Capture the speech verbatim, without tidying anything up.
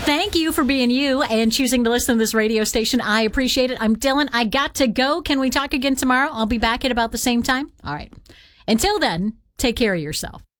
Thank you for being you and choosing to listen to this radio station. I appreciate it. I'm Dylan. I got to go. Can we talk again tomorrow? I'll be back at about the same time. All right. Until then, take care of yourself.